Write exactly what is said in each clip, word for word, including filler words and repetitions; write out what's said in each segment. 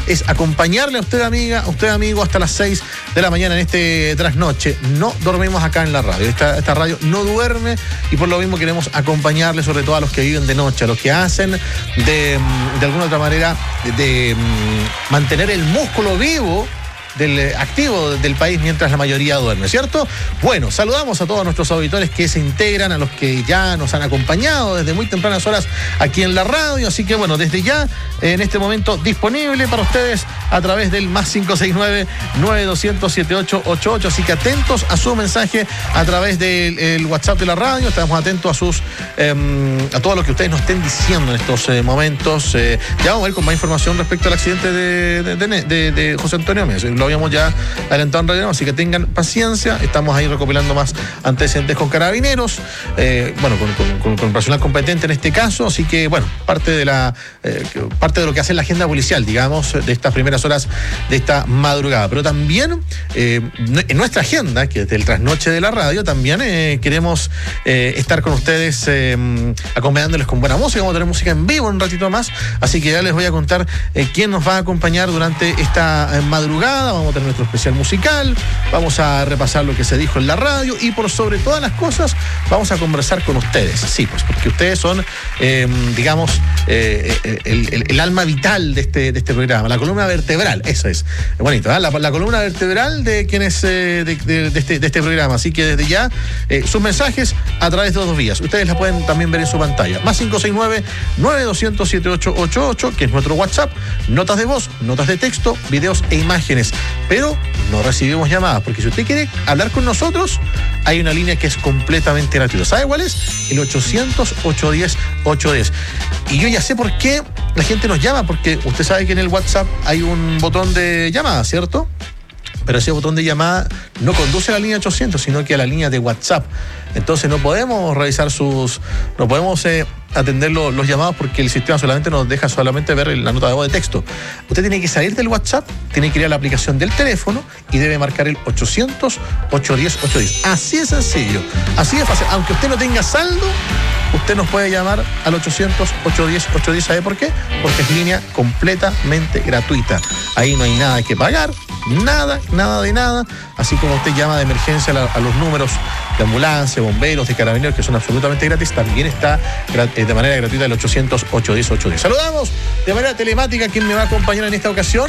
es acompañarle a usted, amiga, a usted, amigo, hasta las seis de la mañana en este trasnoche. No dormimos acá en la radio. Esta, esta radio no duerme y por lo mismo queremos acompañarle, sobre todo a los que viven de noche, a los que hacen de, de alguna otra manera de, de mantener el músculo vivo del activo del país mientras la mayoría duerme, ¿cierto? Bueno, saludamos a todos nuestros auditores que se integran, a los que ya nos han acompañado desde muy tempranas horas aquí en la radio, así que bueno, desde ya, en este momento disponible para ustedes a través del más cinco seis nueve, nueve dos cero cero, siete ocho ocho ocho, así que atentos a su mensaje a través del el WhatsApp de la radio, estamos atentos a sus eh, a todo lo que ustedes nos estén diciendo en estos eh, momentos. Eh, ya vamos a ver con más información respecto al accidente de, de, de, de, de José Antonio Méndez. Lo habíamos ya adelantado en radio, así que tengan paciencia, estamos ahí recopilando más antecedentes con carabineros, eh, bueno, con, con, con, con personal competente en este caso, así que bueno, parte de la eh, parte de lo que hace la agenda policial, digamos, de estas primeras horas de esta madrugada, pero también eh, en nuestra agenda, que es del trasnoche de la radio, también eh, queremos eh, estar con ustedes eh, acompañándoles con buena música, vamos a tener música en vivo un ratito más, así que ya les voy a contar eh, quién nos va a acompañar durante esta eh, madrugada. Vamos a tener nuestro especial musical, vamos a repasar lo que se dijo en la radio y por sobre todas las cosas vamos a conversar con ustedes, sí, pues porque ustedes son, eh, digamos, eh, el, el, el alma vital de este, de este programa, la columna vertebral, eso es, bonito, ¿eh? la, la columna vertebral de quienes eh, de, de, de, este, de este programa, así que desde ya, eh, sus mensajes a través de dos vías, ustedes la pueden también ver en su pantalla, más cinco seis nueve, nueve dos cero cero, siete ocho ocho ocho, que es nuestro WhatsApp, notas de voz, notas de texto, videos e imágenes. Pero no recibimos llamadas, porque si usted quiere hablar con nosotros, hay una línea que es completamente gratuita. ¿Sabe cuál es? El ochocientos, ochocientos diez, ochocientos diez. Y yo ya sé por qué la gente nos llama, porque usted sabe que en el WhatsApp hay un botón de llamada, ¿cierto? Pero ese botón de llamada no conduce a la línea ochocientos, sino que a la línea de WhatsApp. Entonces no podemos revisar sus... no podemos eh, atender lo, los llamados porque el sistema solamente nos deja solamente ver la nota de voz de texto. Usted tiene que salir del WhatsApp, tiene que ir a la aplicación del teléfono y debe marcar el ochocientos, ochocientos diez, ochocientos diez. Así de sencillo, así de fácil. Aunque usted no tenga saldo, usted nos puede llamar al ochocientos, ochocientos diez, ochocientos diez. ¿Sabe por qué? Porque es línea completamente gratuita. Ahí no hay nada que pagar, nada, nada de nada. Así como usted llama de emergencia a, la, a los números de ambulancia, bomberos, de carabineros, que son absolutamente gratis, también está de manera gratuita el ochocientos, ochocientos diez, ochocientos diez. Saludamos de manera telemática a quien me va a acompañar en esta ocasión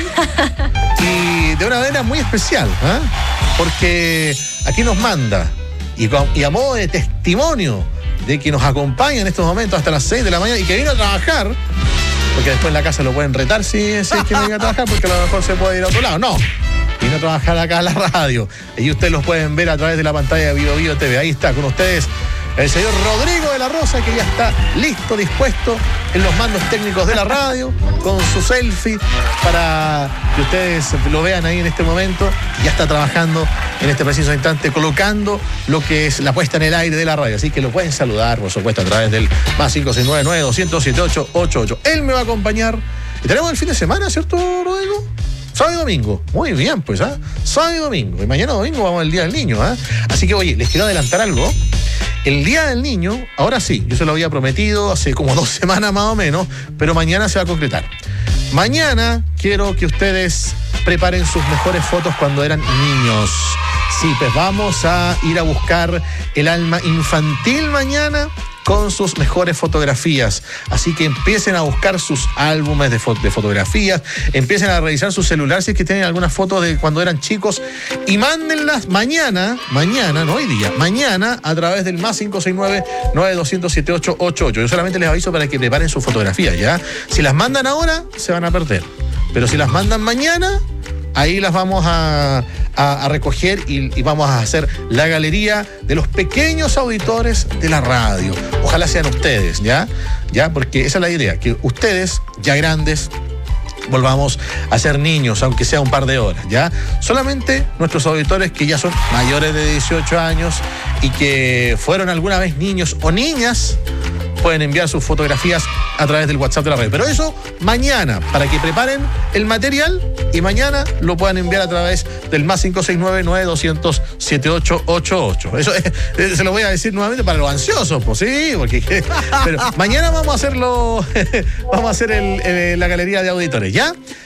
y de una manera muy especial, ¿eh? Porque aquí nos manda y, y a modo de testimonio de que nos acompaña en estos momentos hasta las seis de la mañana y que vino a trabajar, porque después en la casa lo pueden retar si, si es que venga a trabajar, porque a lo mejor se puede ir a otro lado. No, vino a trabajar acá a la radio y ustedes los pueden ver a través de la pantalla de Vivo Vivo T V. Ahí está con ustedes el señor Rodrigo de la Rosa, que ya está listo, dispuesto en los mandos técnicos de la radio, con su selfie, para que ustedes lo vean ahí en este momento. Ya está trabajando en este preciso instante, colocando lo que es la puesta en el aire de la radio. Así que lo pueden saludar, por supuesto, a través del más cinco seis nueve, nueve dos cero cero, siete ocho ocho ocho. Él me va a acompañar. Y tenemos el fin de semana, ¿cierto, Rodrigo? Sábado y domingo. Muy bien, pues, ¿ah? ¿eh? Sábado y domingo. Y mañana domingo vamos al Día del Niño, ¿ah? ¿eh? Así que, oye, les quiero adelantar algo. El Día del Niño, ahora sí, yo se lo había prometido hace como dos semanas más o menos, pero mañana se va a concretar. Mañana quiero que ustedes preparen sus mejores fotos cuando eran niños. Sí, pues vamos a ir a buscar el alma infantil mañana con sus mejores fotografías. Así que empiecen a buscar sus álbumes de, fo- de fotografías, empiecen a revisar su celular si es que tienen algunas fotos de cuando eran chicos y mándenlas mañana, mañana, no hoy día, mañana a través del más cinco seis nueve, nueve dos cero cero, siete ocho ocho ocho. Yo solamente les aviso para que preparen sus fotografías, ¿ya? Si las mandan ahora, se van a perder. Pero si las mandan mañana, ahí las vamos a, a, a recoger y, y vamos a hacer la galería de los pequeños auditores de la radio. Ojalá sean ustedes, ¿ya? ¿Ya? Porque esa es la idea, que ustedes, ya grandes, volvamos a ser niños, aunque sea un par de horas, ¿ya? Solamente nuestros auditores que ya son mayores de dieciocho años y que fueron alguna vez niños o niñas, pueden enviar sus fotografías a través del WhatsApp de la red. Pero eso mañana, para que preparen el material y mañana lo puedan enviar a través del más cinco seis nueve, nueve dos cero cero, siete ocho ocho ocho. Eso eh, se lo voy a decir nuevamente para los ansiosos, pues sí, porque pero mañana vamos a hacerlo, vamos a hacer el, el, la galería de auditores, ¿ya?